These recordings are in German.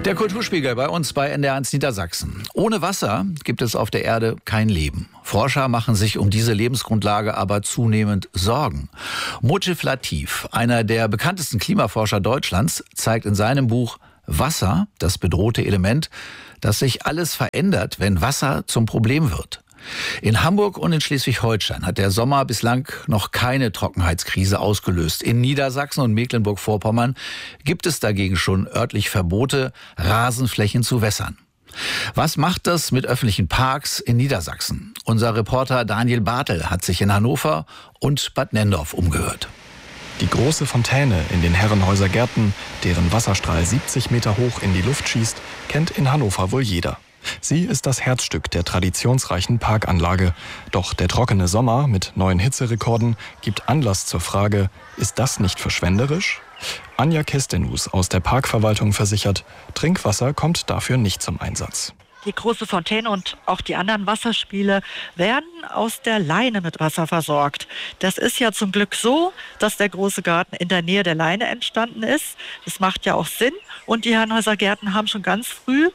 Der Kulturspiegel bei uns bei NDR1 Niedersachsen. Ohne Wasser gibt es auf der Erde kein Leben. Forscher machen sich um diese Lebensgrundlage aber zunehmend Sorgen. Mojib Latif, einer der bekanntesten Klimaforscher Deutschlands, zeigt in seinem Buch Wasser, das bedrohte Element, dass sich alles verändert, wenn Wasser zum Problem wird. In Hamburg und in Schleswig-Holstein hat der Sommer bislang noch keine Trockenheitskrise ausgelöst. In Niedersachsen und Mecklenburg-Vorpommern gibt es dagegen schon örtlich Verbote, Rasenflächen zu wässern. Was macht das mit öffentlichen Parks in Niedersachsen? Unser Reporter Daniel Bartel hat sich in Hannover und Bad Nenndorf umgehört. Die große Fontäne in den Herrenhäuser Gärten, deren Wasserstrahl 70 Meter hoch in die Luft schießt, kennt in Hannover wohl jeder. Sie ist das Herzstück der traditionsreichen Parkanlage. Doch der trockene Sommer mit neuen Hitzerekorden gibt Anlass zur Frage, ist das nicht verschwenderisch? Anja Kestenus aus der Parkverwaltung versichert, Trinkwasser kommt dafür nicht zum Einsatz. Die große Fontäne und auch die anderen Wasserspiele werden aus der Leine mit Wasser versorgt. Das ist ja zum Glück so, dass der große Garten in der Nähe der Leine entstanden ist. Das macht ja auch Sinn. Und die Herrenhäuser Gärten haben schon ganz früh,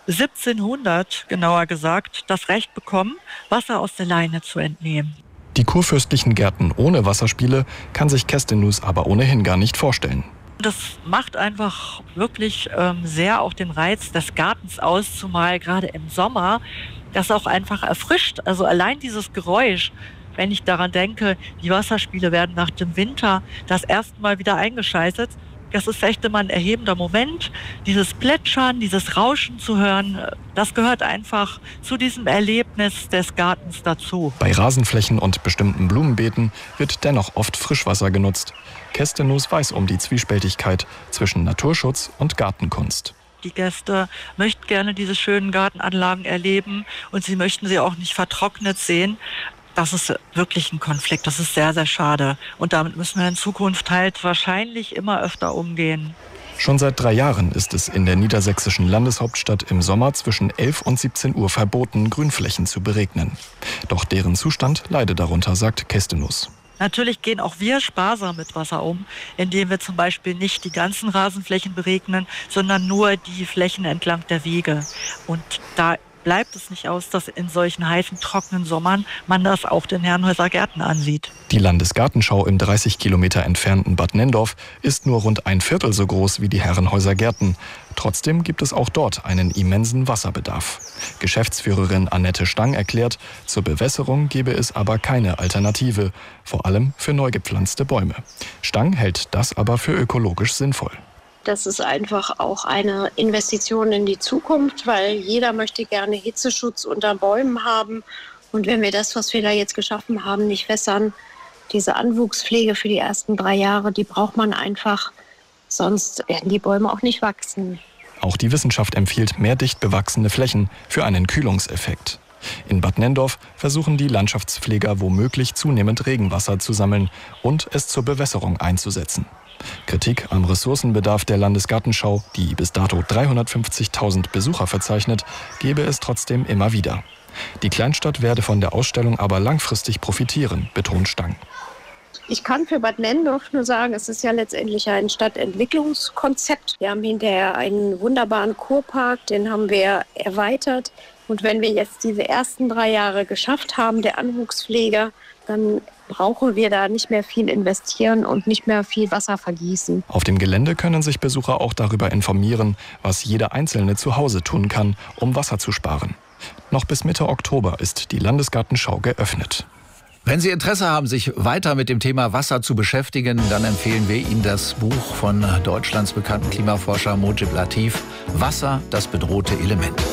1700 genauer gesagt, das Recht bekommen, Wasser aus der Leine zu entnehmen. Die kurfürstlichen Gärten ohne Wasserspiele kann sich Kestenus aber ohnehin gar nicht vorstellen. Das macht einfach wirklich sehr auch den Reiz des Gartens aus, zumal gerade im Sommer das auch einfach erfrischt. Also allein dieses Geräusch, wenn ich daran denke, die Wasserspiele werden nach dem Winter das erste Mal wieder eingeschaltet. Das ist echt immer ein erhebender Moment, dieses Plätschern, dieses Rauschen zu hören, das gehört einfach zu diesem Erlebnis des Gartens dazu. Bei Rasenflächen und bestimmten Blumenbeeten wird dennoch oft Frischwasser genutzt. Kestenus weiß um die Zwiespältigkeit zwischen Naturschutz und Gartenkunst. Die Gäste möchten gerne diese schönen Gartenanlagen erleben und sie möchten sie auch nicht vertrocknet sehen. Das ist wirklich ein Konflikt, das ist sehr, sehr schade. Und damit müssen wir in Zukunft halt wahrscheinlich immer öfter umgehen. Schon seit 3 Jahren ist es in der niedersächsischen Landeshauptstadt im Sommer zwischen 11 und 17 Uhr verboten, Grünflächen zu beregnen. Doch deren Zustand leide darunter, sagt Kestenus. Natürlich gehen auch wir sparsam mit Wasser um, indem wir zum Beispiel nicht die ganzen Rasenflächen beregnen, sondern nur die Flächen entlang der Wege. Und da bleibt es nicht aus, dass in solchen heißen, trockenen Sommern man das auch den Herrenhäuser Gärten ansieht. Die Landesgartenschau im 30 Kilometer entfernten Bad Nenndorf ist nur rund 1/4 so groß wie die Herrenhäuser Gärten. Trotzdem gibt es auch dort einen immensen Wasserbedarf. Geschäftsführerin Annette Stang erklärt, zur Bewässerung gebe es aber keine Alternative, vor allem für neu gepflanzte Bäume. Stang hält das aber für ökologisch sinnvoll. Das ist einfach auch eine Investition in die Zukunft, weil jeder möchte gerne Hitzeschutz unter Bäumen haben. Und wenn wir das, was wir da jetzt geschaffen haben, nicht wässern, diese Anwuchspflege für die ersten 3 Jahre, die braucht man einfach, sonst werden die Bäume auch nicht wachsen. Auch die Wissenschaft empfiehlt mehr dicht bewachsene Flächen für einen Kühlungseffekt. In Bad Nenndorf versuchen die Landschaftspfleger womöglich zunehmend Regenwasser zu sammeln und es zur Bewässerung einzusetzen. Kritik am Ressourcenbedarf der Landesgartenschau, die bis dato 350.000 Besucher verzeichnet, gebe es trotzdem immer wieder. Die Kleinstadt werde von der Ausstellung aber langfristig profitieren, betont Stang. Ich kann für Bad Nenndorf nur sagen, es ist ja letztendlich ein Stadtentwicklungskonzept. Wir haben hinterher einen wunderbaren Kurpark, den haben wir erweitert. Und wenn wir jetzt diese ersten 3 Jahre geschafft haben, der Anwuchspfleger, dann brauchen wir da nicht mehr viel investieren und nicht mehr viel Wasser vergießen. Auf dem Gelände können sich Besucher auch darüber informieren, was jeder Einzelne zu Hause tun kann, um Wasser zu sparen. Noch bis Mitte Oktober ist die Landesgartenschau geöffnet. Wenn Sie Interesse haben, sich weiter mit dem Thema Wasser zu beschäftigen, dann empfehlen wir Ihnen das Buch von Deutschlands bekannten Klimaforscher Mojib Latif, Wasser, das bedrohte Element.